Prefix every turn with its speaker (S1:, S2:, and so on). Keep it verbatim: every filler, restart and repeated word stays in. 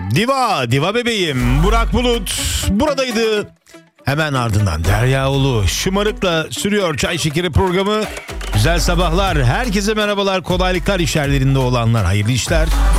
S1: Diva, diva bebeğim Burak Bulut buradaydı. Hemen ardından Derya Ulu şımarıkla sürüyor Çay Şekeri programı. Güzel sabahlar, herkese merhabalar, kolaylıklar iş yerlerinde olanlar, hayırlı işler.